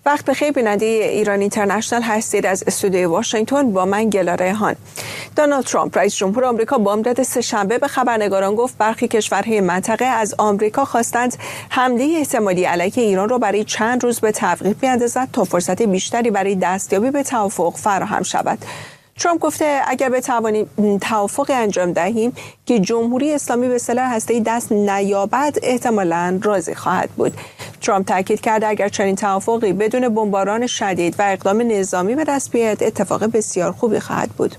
وقت بخیر بیننده ایران اینترنشنال هستید. از استودیوی واشنگتن با من گلا ریحان. دونالد ترامپ رئیس جمهور آمریکا بامداد سه‌شنبه به خبرنگاران گفت برخی کشورهای منطقه از آمریکا خواستند حمله احتمالی علیه ایران را برای چند روز به تعویق بیاندازد تا فرصت بیشتری برای دستیابی به توافق فراهم شود. ترامپ گفته اگر بتوانیم توافقی انجام دهیم که جمهوری اسلامی به سلاح هسته‌ای دست نیابد احتمالاً راضی خواهد بود. ترامپ تاکید کرده اگر چنین توافقی بدون بمباران شدید و اقدام نظامی به دست بیاید اتفاق بسیار خوبی خواهد بود.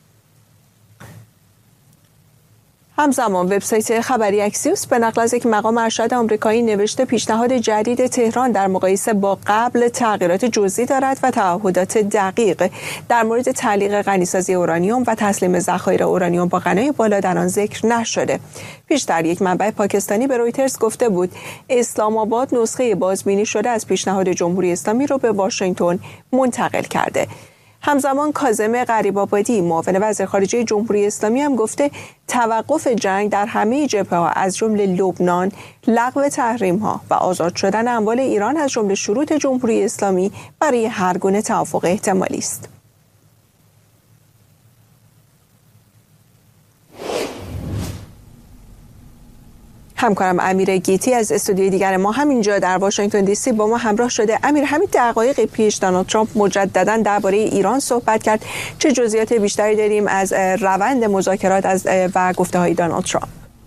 همزمان وبسایت خبری اکسیوس به نقل از یک مقام ارشد آمریکایی نوشته پیشنهاد جدید تهران در مقایسه با قبل تغییرات جزئی دارد و تعهدات دقیق در مورد تعلیق غنیسازی اورانیوم و تسلیم ذخایر اورانیوم با غنای بالا در آن ذکر نشده. پیشتر یک منبع پاکستانی به رویترز گفته بود اسلام آباد نسخه بازبینی شده از پیشنهاد جمهوری اسلامی را به واشنگتن منتقل کرده. همزمان کاظم غریب‌آبادی معاون وزیر خارجه جمهوری اسلامی هم گفته توقف جنگ در همه جبهه‌ها از جمله لبنان، لغو تحریم‌ها و آزاد شدن اموال ایران از جمله شروط جمهوری اسلامی برای هر گونه توافق احتمالی است. همکارم امیر گیتی از استودیوی دیگر ما همینجا در واشنگتن دی سی با ما همراه شده. امیر، همین دقایق پیش دونالد ترامپ مجدداً درباره ایران صحبت کرد. چه جزئیات بیشتری داریم از روند مذاکرات و گفته‌های دونالد ترامپ؟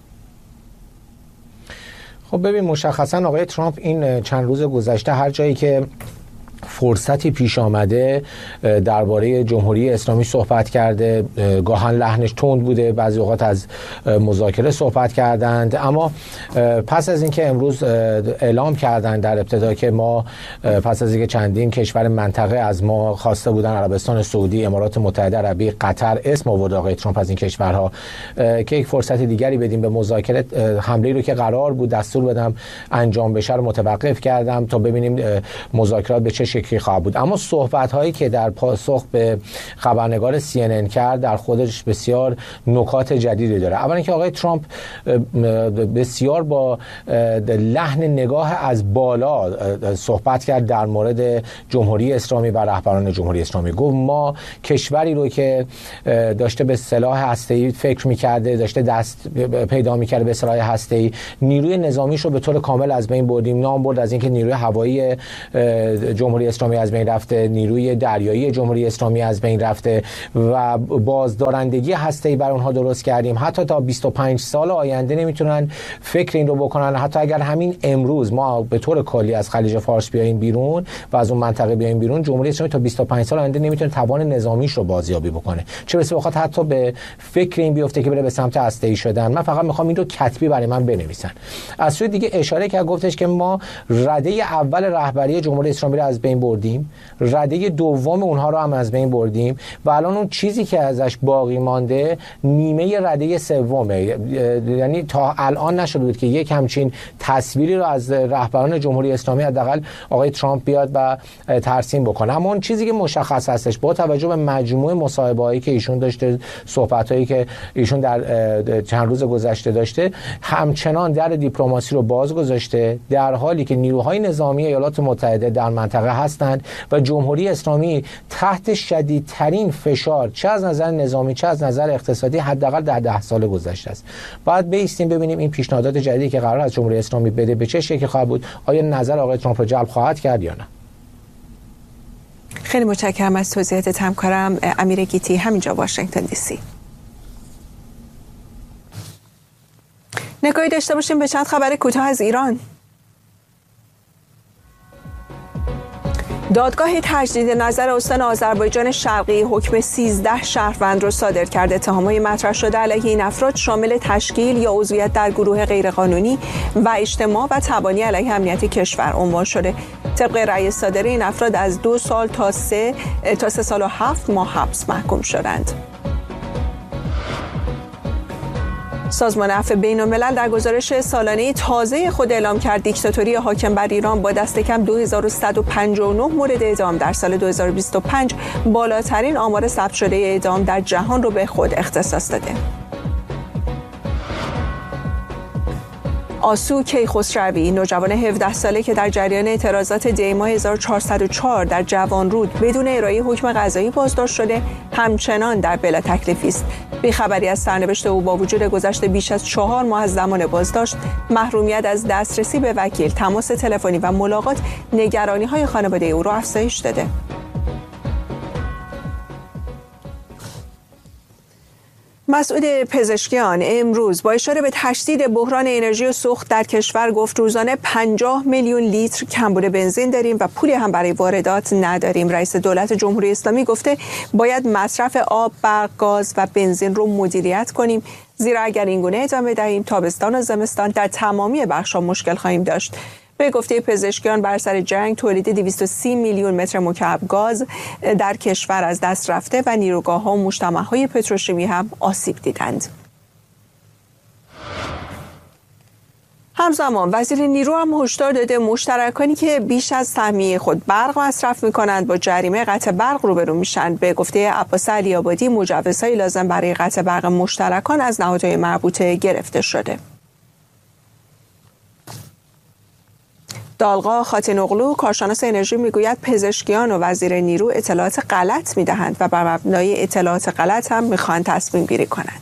خب ببین، مشخصاً آقای ترامپ این چند روز گذشته هر جایی که فرصتی پیش آمده درباره جمهوری اسلامی صحبت کرده، گاهن لحنش تند بوده، بعضی اوقات از مذاکره صحبت کردند، اما پس از اینکه امروز اعلام کردند در ابتدا که ما پس از اینکه چندین کشور منطقه از ما خواسته بودن، عربستان سعودی، امارات متحده عربی، قطر، اسم آورد آقای ترامپ از این کشورها که یک فرصت دیگری بدیم به مذاکره، حمله رو که قرار بود دستور بدم انجام بشه رو متوقف کردم تا ببینیم مذاکرات به چه شکلی خواهد بود. اما صحبت هایی که در پاسخ به خبرنگار CNN کرد در خودش بسیار نکات جدیدی داره. اولا که آقای ترامپ بسیار با لحن نگاه از بالا صحبت کرد در مورد جمهوری اسلامی و رهبران جمهوری اسلامی. گفت ما کشوری رو که داشته به سلاح هسته‌ای فکر می‌کرده، داشته دست پیدا می‌کرده به سلاح هسته‌ای، نیروی نظامیش رو به طور کامل از بین بردیم. نام برد از اینکه نیروی هوایی جمهوری اسلامی از بین رفته، نیروی دریایی جمهوری اسلامی از بین رفته و بازدارندگی هسته‌ای بر اونها درست کردیم. حتی تا 25 سال آینده نمیتونن فکر این رو بکنن. حتی اگر همین امروز ما به طور کلی از خلیج فارس بیایم بیرون و از اون منطقه بیایم بیرون، جمهوری اسلامی تا 25 سال آینده نمیتونه توان نظامیش رو بازیابی بکنه، چه برسه بخواد حتی به فکر این بیفته که بره به سمت هسته‌ای شدن. من فقط میخوام این رو کتبی برای من بنویسن. از سوی دیگه اشاره کرد، گفتش که ما رده اول رهبری جمهوری اسلامی رو از بین بردیم، رده دوم اونها رو هم از بین بردیم و الان اون چیزی که ازش باقی مانده نیمه رده سومه. یعنی تا الان نشده بود که یک همچین تصویری رو از رهبران جمهوری اسلامی حداقل آقای ترامپ بیاد و ترسیم بکنه. اما اون چیزی که مشخص هستش با توجه به مجموعه مصاحبه‌هایی که ایشون داشته، صحبت‌هایی که ایشون در چند روز گذشته داشته، همچنان در دیپلماسی رو باز گذاشته، در حالی که نیروهای نظامی ایالات متحده در منطقه هستند و جمهوری اسلامی تحت شدیدترین فشار، چه از نظر نظامی چه از نظر اقتصادی، حداقل در 10 سال گذشته است. باید بایستیم ببینیم این پیشنهادات جدیدی که قرار از جمهوری اسلامی بده به چه شکلی خواهد بود، آیا نظر آقای ترامپ رو جلب خواهد کرد یا نه. خیلی متشکرم از توضیحات همکارم امیر گیتی همینجا واشنگتن دی سی. نگاهی داشته باشیم به چند خبر کوتاه از ایران. دادگاه تجدید نظر استان آذربایجان شرقی حکم 13 شهروند را صادر کرده. اتهامات مطرح شده علیه این افراد شامل تشکیل یا عضویت در گروه غیرقانونی و اجتماع و تبانی علیه امنیت کشور عنوان شده. طبق رأی صادره این افراد از 2 سال تا 3 سال و 7 ماه حبس محکوم شدند. سازمان عفو بین‌الملل در گزارش سالانه تازه خود اعلام کرد دیکتاتوری حاکم بر ایران با دست کم 2159 مورد اعدام در سال 2025 بالاترین آمار ثبت شده اعدام در جهان رو به خود اختصاص داده. آسو کیخسروی، نوجوان 17 ساله که در جریان اعتراضات دی ماه 1404 در جوانرود بدون ارائه حکم قضایی بازداشت شده، همچنان در بلا تکلیفی است. بی‌خبری از سرنوشت او با وجود گذشت بیش از 4 ماه از زمان بازداشت، محرومیت از دسترسی به وکیل، تماس تلفنی و ملاقات نگرانی‌های خانواده او را افزایش داده. مسعود پزشکیان امروز با اشاره به تشدید بحران انرژی سوخت در کشور گفت روزانه 50 میلیون لیتر کمبود بنزین داریم و پولی هم برای واردات نداریم. رئیس دولت جمهوری اسلامی گفته باید مصرف آب، برق، گاز و بنزین رو مدیریت کنیم، زیرا اگر اینگونه ادامه دهیم تابستان و زمستان در تمامی بخش‌ها مشکل خواهیم داشت. به گفته پزشکیان بر سر جنگ تولید 230 میلیون متر مکعب گاز در کشور از دست رفته و نیروگاه‌ها و مجتمع‌های پتروشیمی هم آسیب دیدند. همزمان وزیر نیرو هم هشدار داده مشترکانی که بیش از سهمیه خود برق مصرف می‌کنند با جریمه قطع برق روبرو میشن. به گفته عباس علی‌آبادی مجوزهای لازم برای قطع برق مشترکان از نهادهای مربوطه گرفته شده. دالغا خاتنوغلو کارشناس انرژی میگوید پزشکیان و وزیر نیرو اطلاعات غلط میدهند و بر مبنای اطلاعات غلط هم میخوان تصمیم گیری کنند.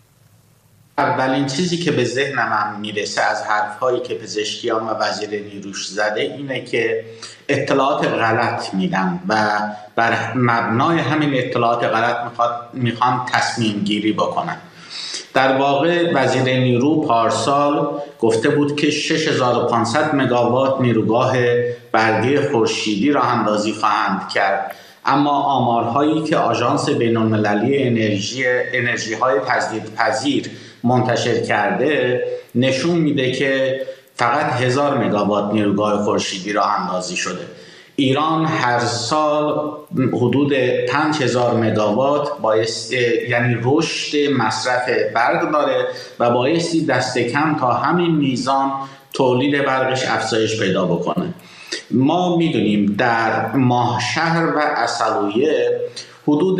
اولین چیزی که به ذهنم میرسه از حرفهایی که پزشکیان و وزیر نیروش زده اینه که اطلاعات غلط میدن و بر مبنای همین اطلاعات غلط میخوان تصمیم گیری بکنن. در واقع وزیر نیرو پارسال گفته بود که 6500 مگاوات نیروگاه برقی خورشیدی راه اندازی خواهند کرد، اما آمارهایی که آژانس بین‌المللی انرژی های تجدیدپذیر منتشر کرده نشون میده که فقط 1000 مگاوات نیروگاه خورشیدی راه اندازی شده. ایران هر سال حدود 5000 مگاوات یعنی رشد مصرف برق داره و بایستی دست کم تا همین میزان تولید برقش افزایش پیدا بکنه. ما میدونیم در ماهشهر و عسلویه حدود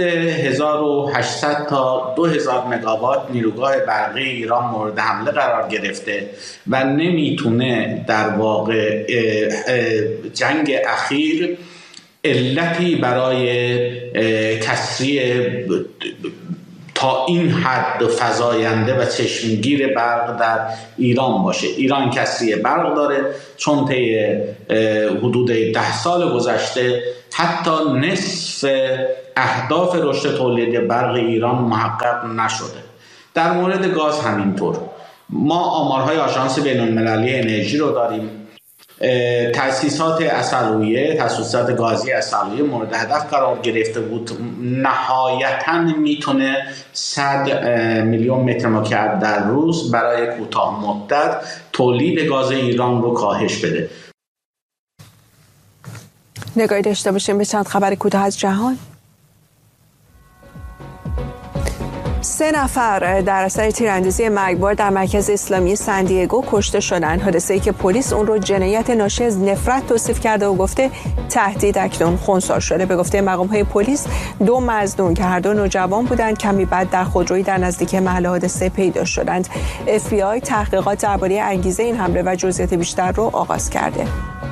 1800 تا 2000 مگاوات نیروگاه برقی ایران مورد حمله قرار گرفته و نمیتونه در واقع جنگ اخیر علتی برای کسری تا این حد فزاینده و چشمگیر برق در ایران باشه. ایران کسری برق داره چون طی حدود 10 سال گذشته حتی نصف اهداف رشد تولید برق ایران محقق نشده. در مورد گاز همینطور. ما آمارهای آژانس بین‌المللی انرژی رو داریم. تأسیسات گازی عسلویه مورد هدف قرار گرفته بود. نهایتاً میتونه 100 میلیون متر مکعب در روز برای کوتاه مدت تولید گاز ایران رو کاهش بده. نگاهی داشته باشیم به چند خبر کوتاه از جهان. 3 نفر در اثر تیراندازی مرگبار در مرکز اسلامی سندیگو کشته شدند. حادثه‌ای که پلیس اون رو جنایت ناشی از نفرت توصیف کرده و گفته تهدید اکنون خنثی شده. به گفته مقام‌های پلیس 2 مظنون که هر دو نوجوان بودند کمی بعد در خودرویی در نزدیکی محل حادثه پیدا شدند. FBI تحقیقات درباره انگیزه این حمله و جزئیات بیشتر رو آغاز کرده.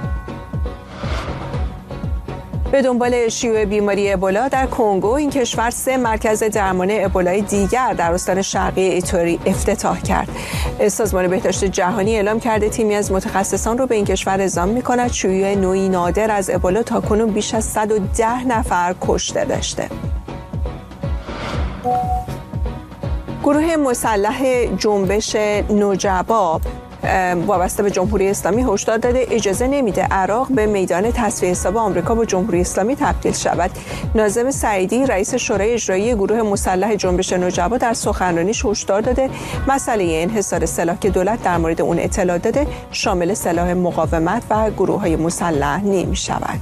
به دنبال شیوع بیماری ابولا در کنگو این کشور 3 مرکز درمان ابولای دیگر در استان شرقی ایتوری افتتاح کرد. سازمان بهداشت جهانی اعلام کرده تیمی از متخصصان رو به این کشور اعزام می‌کند. شیوع نوعی نادر از ابولا تاکنون بیش از 110 نفر کشته داشته. گروه مسلح جنبش نجبا وابسته به جمهوری اسلامی هشدار داده اجازه نمیده عراق به میدان تصفیه حساب آمریکا با جمهوری اسلامی تبدیل شود. ناظم سعیدی رئیس شورای اجرایی گروه مسلح جنبش نجبا در سخنرانیش هشدار داده مسئله انحصار سلاح که دولت در مورد اون اطلاع داده شامل سلاح مقاومت و گروه‌های مسلح نمی‌شود.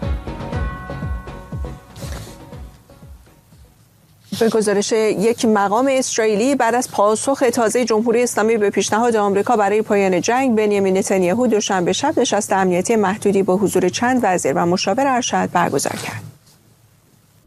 به گزارش یک مقام اسرائیلی بعد از پاسخ تازه جمهوری اسلامی به پیشنهاد آمریکا برای پایان جنگ، بنیامین نتانیاهو دوشنبه شب نشست امنیتی محدودی با حضور چند وزیر و مشاور ارشد برگزار کرد.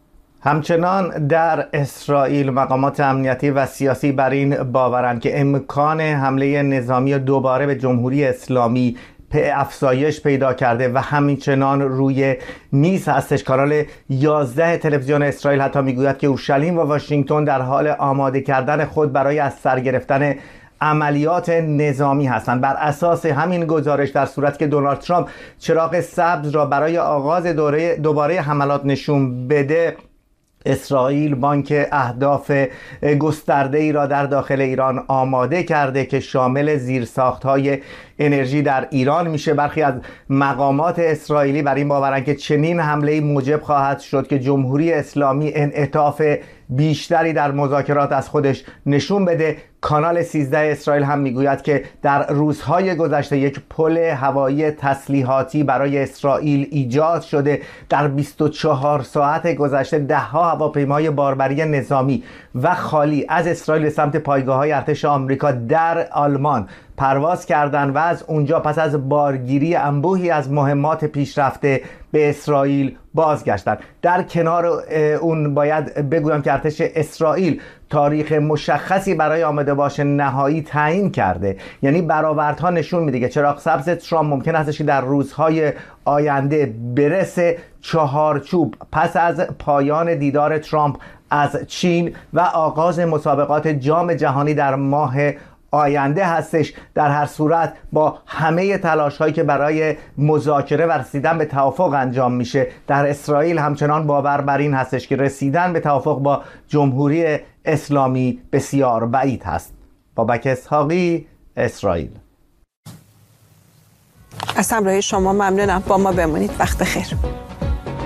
همچنان در اسرائیل مقامات امنیتی و سیاسی بر این باورند که امکان حمله نظامی دوباره به جمهوری اسلامی افزایش پیدا کرده و همچنان روی میز هستش. کانال 11 تلویزیون اسرائیل حتی میگوید که اورشلیم و واشنگتن در حال آماده کردن خود برای از سر گرفتن عملیات نظامی هستند. بر اساس همین گزارش در صورت که دونالد ترامپ چراغ سبز را برای آغاز دوباره حملات نشون بده، اسرائیل بانک اهداف گسترده‌ای را در داخل ایران آماده کرده که شامل زیرساخت‌های انرژی در ایران میشه. برخی از مقامات اسرائیلی بر این باورند که چنین حمله‌ای موجب خواهد شد که جمهوری اسلامی انعطاف بیشتری در مذاکرات از خودش نشون بده. کانال 13 اسرائیل هم میگوید که در روزهای گذشته یک پل هوایی تسلیحاتی برای اسرائیل ایجاد شده. در 24 ساعت گذشته 10 هواپیمای باربری نظامی و خالی از اسرائیل به سمت پایگاه‌های ارتش آمریکا در آلمان پرواز کردند و از اونجا پس از بارگیری انبوهی از مهمات پیشرفته به اسرائیل بازگشتند. در کنار اون باید بگویم که ارتش اسرائیل تاریخ مشخصی برای آماده باش نهایی تعیین کرده. یعنی برآوردها نشون میده که چراغ سبز ترامپ ممکن است که در روزهای آینده برسه. چهارچوب پس از پایان دیدار ترامپ از چین و آغاز مسابقات جام جهانی در ماه آینده هستش. در هر صورت با همه تلاش هایی که برای مذاکره و رسیدن به توافق انجام میشه، در اسرائیل همچنان باور بر این هستش که رسیدن به توافق با جمهوری اسلامی بسیار بعید هست. بابک اسحاقی، اسرائیل. از همراهی شما ممنونم. با ما بمونید. وقت خیر.